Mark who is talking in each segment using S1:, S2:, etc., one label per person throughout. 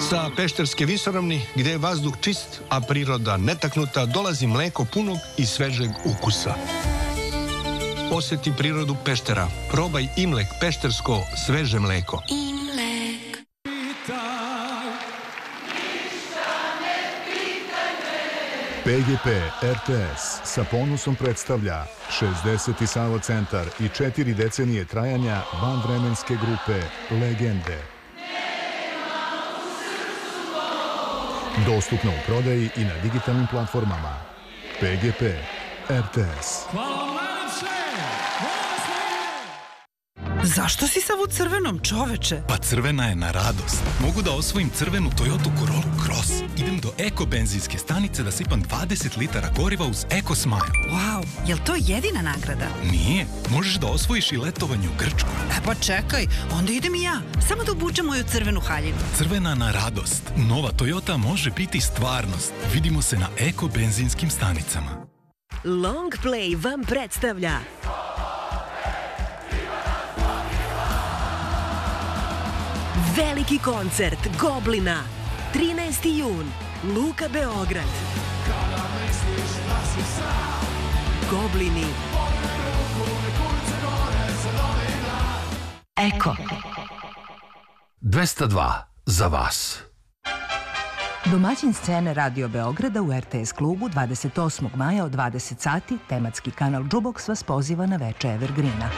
S1: Sa Pešterske visoravni, gde je vazduh čist, a priroda netaknuta, dolazi mleko punog i svežeg ukusa. Osjeti prirodu Peštera. Probaj Imlek peštersko sveže mleko.
S2: Imlek.
S3: PGP RTS sa ponosom predstavlja 60. Savo centar i 4 decenije trajanja vanvremenske grupe Legende. Dostupno u prodaji i na digitalnim platformama. PGP RTS.
S4: Zašto si sav u crvenom, čoveče?
S5: Pa crvena je na radost. Mogu da osvojim crvenu Toyota Corolla Cross. Idem do Eko benzinske stanice da sipam 20 litara goriva uz Eko Smile.
S4: Wow, je li to jedina nagrada?
S5: Nije. Možeš da osvojiš i letovanje u Grčku.
S4: Pa čekaj, onda idem i ja. Samo da obučem moju crvenu haljinu.
S5: Crvena na radost. Nova Toyota može biti stvarnost. Vidimo se na Eko benzinskim stanicama.
S6: Long Play vam predstavlja veliki koncert Goblina, 13. jun, Luka Beograd. Goblini.
S7: Eko 202 za vas.
S8: Domaćin scene Radio Beograda u RTS klubu 28. maja od 20 sati, tematski kanal Džuboks vas poziva na veče Evergreena.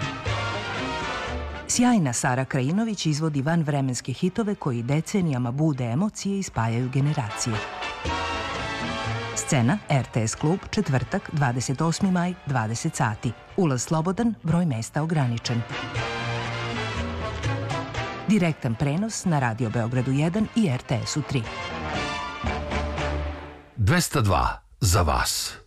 S8: Sjajna Sara Krajinović izvodi vanvremenske hitove koji decenijama bude emocije i spajaju generacije. Scena RTS klub, četvrtak, 28. maj, 20 sati. Ulaz slobodan, broj mesta ograničen. Direktan prenos na Radio Beogradu 1 i RTS-u 3.
S7: 202 za vas.